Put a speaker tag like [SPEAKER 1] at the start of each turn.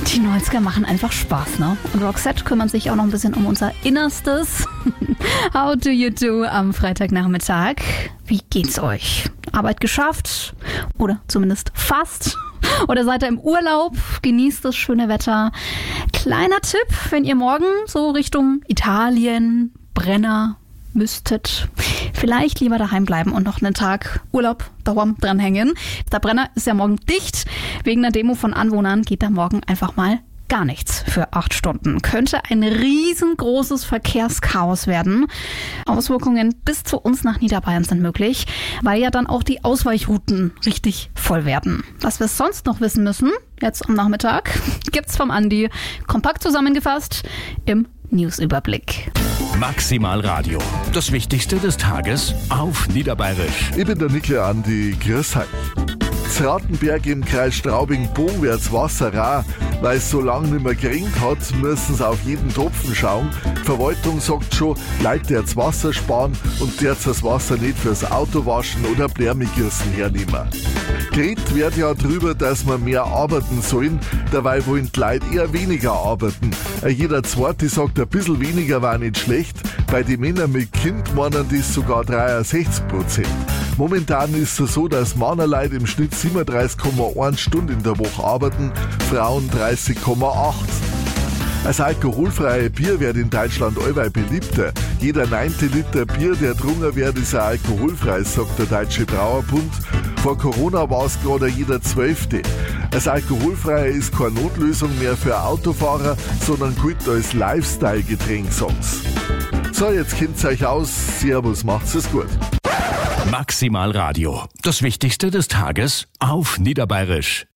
[SPEAKER 1] Die 90er machen einfach Spaß, ne? Und Roxette kümmern sich auch noch ein bisschen um unser Innerstes. How do you do am Freitagnachmittag? Wie geht's euch? Arbeit geschafft? Oder zumindest fast? Oder seid ihr im Urlaub? Genießt das schöne Wetter. Kleiner Tipp, wenn ihr morgen so Richtung Italien, Brenner müsstet, vielleicht lieber daheim bleiben und noch einen Tag Urlaub daheim dranhängen. Der Brenner ist ja morgen dicht. Wegen der Demo von Anwohnern geht da morgen einfach mal gar nichts für 8 Stunden. Könnte ein riesengroßes Verkehrschaos werden. Auswirkungen bis zu uns nach Niederbayern sind möglich, weil ja dann auch die Ausweichrouten richtig voll werden. Was wir sonst noch wissen müssen, jetzt am Nachmittag, gibt's vom Andi kompakt zusammengefasst im Newsüberblick.
[SPEAKER 2] Maximal Radio. Das Wichtigste des Tages auf Niederbayerisch.
[SPEAKER 3] Ich bin der Niklas Andi, grüß euch. Zratenberg im Kreis Straubing-Bogen wird's Wasser rar. Weil es so lange nicht mehr geregnet hat, müssen sie auf jeden Tropfen schauen. Die Verwaltung sagt schon, Leute jetzt Wasser sparen und jetzt das Wasser nicht fürs Auto waschen oder Blärmigirsen hernehmen. Geredet wird ja drüber, dass wir mehr arbeiten sollen, dabei wollen die Leute eher weniger arbeiten. Jeder Zweite sagt, ein bisschen weniger war nicht schlecht. Bei den Männern mit Kind meinen das sogar 63%. Momentan ist es so, dass Männerleute im Schnitt 37,1 Stunden in der Woche arbeiten, Frauen 30,8. Das alkoholfreie Bier wird in Deutschland allweil beliebter. Jeder 9. Liter Bier, der drungen wird, ist ein alkoholfreies, sagt der Deutsche Brauerbund. Vor Corona war es gerade jeder 12. Das Alkoholfreie ist keine Notlösung mehr für Autofahrer, sondern gilt als Lifestyle-Getränk, sagt's. So, jetzt kennt's euch aus. Servus, macht's es gut.
[SPEAKER 2] Maximal Radio. Das Wichtigste des Tages auf Niederbayerisch.